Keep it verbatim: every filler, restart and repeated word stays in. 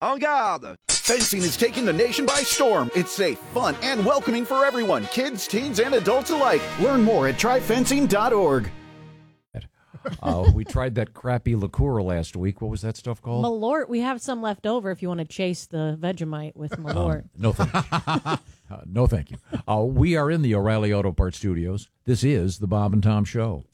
En garde! Fencing is taking the nation by storm. It's safe, fun, and welcoming for everyone, kids, teens, and adults alike. Learn more at try fencing dot org. Uh, we tried that crappy liqueur last week. What was that stuff called? Malort. We have some left over if you want to chase the Vegemite with Malort. Um, no, thank you. uh, no, thank you. Uh, we are in the O'Reilly Auto Parts Studios. This is the Bob and Tom Show.